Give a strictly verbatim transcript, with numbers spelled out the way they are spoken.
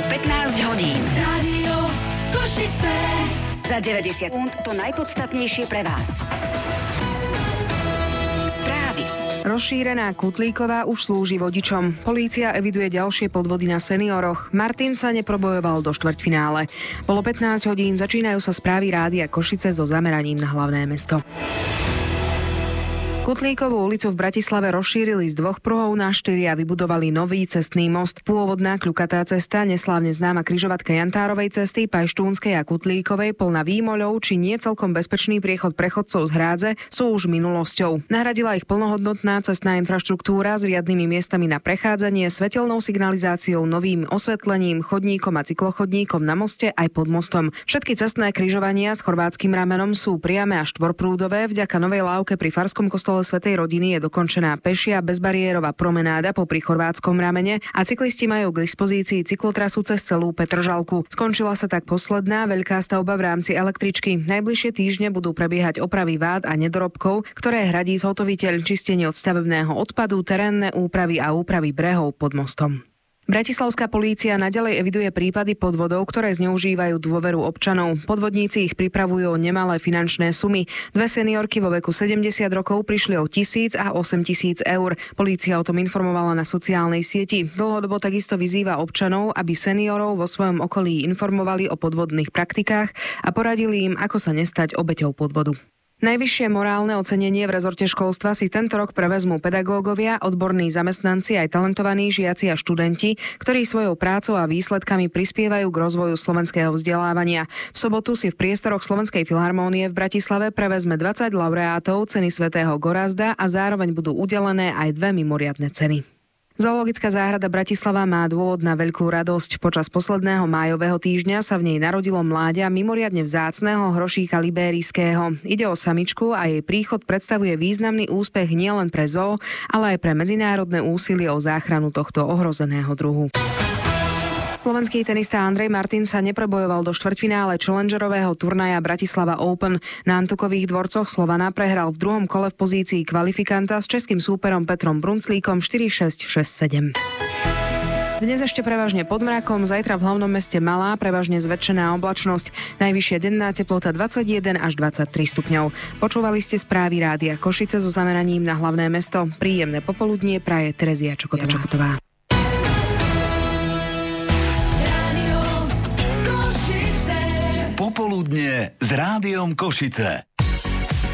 pätnásť hodín. Rádio Košice. Za deväťdesiat sekúnd to najpodstatnejšie pre vás. Správy. Rozšírená Kutlíková už slúži vodičom. Polícia eviduje ďalšie podvody na senioroch. Martin sa neprobojoval do štvrťfinále. Bolo pätnásť hodín, začínajú sa správy Rádia Košice so zameraním na hlavné mesto. Kutlíkovú ulicu v Bratislave rozšírili z dvoch pruhov na štyri a vybudovali nový cestný most. Pôvodná kľukatá cesta, neslávne známa križovatka Jantárovej cesty, Pajštúnskej a Kutlíkovej, plná výmoľov či nie celkom bezpečný priechod prechodcov z hrádze, sú už minulosťou. Nahradila ich plnohodnotná cestná infraštruktúra s riadnymi miestami na prechádzanie, svetelnou signalizáciou, novým osvetlením, chodníkom a cyklochodníkom na moste aj pod mostom. Všetky cestné križovania s chorvátskym ramenom sú priame a štvorprúdové. Vďaka novej lávke pri farskom kostole Svätej Rodiny je dokončená pešia bezbariérová promenáda popri chorvátskom ramene a cyklisti majú k dispozícii cyklotrasu cez celú Petržalku. Skončila sa tak posledná veľká stavba v rámci električky. Najbližšie týždne budú prebiehať opravy vád a nedorobkov, ktoré hradí zhotoviteľ, čistenie od stavebného odpadu, terénne úpravy a úpravy brehov pod mostom. Bratislavská polícia naďalej eviduje prípady podvodov, ktoré zneužívajú dôveru občanov. Podvodníci ich pripravujú o nemalé finančné sumy. Dve seniorky vo veku sedemdesiat rokov prišli o tisíc a osem tisíc eur. Polícia o tom informovala na sociálnej sieti. Dlhodobo takisto vyzýva občanov, aby seniorov vo svojom okolí informovali o podvodných praktikách a poradili im, ako sa nestať obeťou podvodu. Najvyššie morálne ocenenie v rezorte školstva si tento rok prevezmú pedagógovia, odborní zamestnanci aj talentovaní žiaci a študenti, ktorí svojou prácou a výsledkami prispievajú k rozvoju slovenského vzdelávania. V sobotu si v priestoroch Slovenskej filharmónie v Bratislave prevezme dvadsať laureátov ceny svätého Gorazda a zároveň budú udelené aj dve mimoriadne ceny. Zoologická záhrada Bratislava má dôvod na veľkú radosť. Počas posledného májového týždňa sa v nej narodilo mláďa mimoriadne vzácneho hrošíka libérijského. Ide o samičku a jej príchod predstavuje významný úspech nielen pre zoo, ale aj pre medzinárodné úsilie o záchranu tohto ohrozeného druhu. Slovenský tenista Andrej Martin sa neprebojoval do štvrťfinále challengerového turnaja Bratislava Open. Na Antukových dvorcoch Slovana prehral v druhom kole v pozícii kvalifikanta s českým súperom Petrom Brunclíkom štyri šesť šesť sedem. Dnes ešte prevažne pod mrakom, zajtra v hlavnom meste malá, prevažne zväčšená oblačnosť. Najvyššia denná teplota dvadsaťjeden až dvadsaťtri stupňov. Počúvali ste správy Rádia Košice so zameraním na hlavné mesto. Príjemné popoludnie praje Terezia Čokota-Čokotová. Popoludnie s Rádiom Košice.